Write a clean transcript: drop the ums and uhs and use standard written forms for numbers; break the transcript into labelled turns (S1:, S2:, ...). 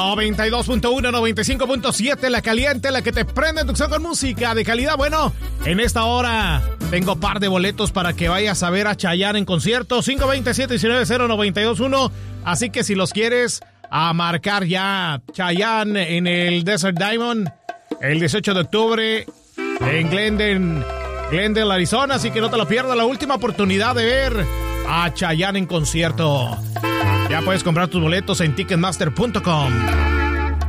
S1: 92.1, 95.7, la caliente, la que te prende tu con música de calidad. Bueno, en esta hora tengo par de boletos para que vayas a ver a Chayanne en concierto. 527-190921. Así que si los quieres a marcar ya, Chayanne en el Desert Diamond el 18 de octubre en Glendale, Arizona. Así que no te lo pierdas, la última oportunidad de ver a Chayanne en concierto. Ya puedes comprar tus boletos en Ticketmaster.com.